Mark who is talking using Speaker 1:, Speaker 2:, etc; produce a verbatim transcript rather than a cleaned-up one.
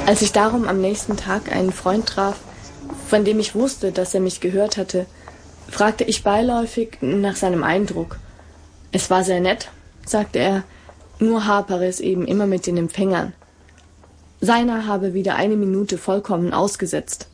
Speaker 1: Als ich darum am nächsten Tag einen Freund traf, von dem ich wusste, dass er mich gehört hatte, fragte ich beiläufig nach seinem Eindruck. Es war sehr nett, sagte er, nur hapere es eben immer mit den Empfängern. Seiner habe wieder eine Minute vollkommen ausgesetzt.